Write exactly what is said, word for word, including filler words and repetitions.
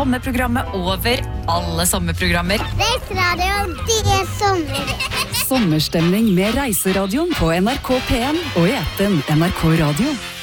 sommerprogrammet over alle sommerprogrammer. Reiseradioen, det er sommer. Sommerstemning med Reiseradioen på N R K P en og i appen N R K Radio.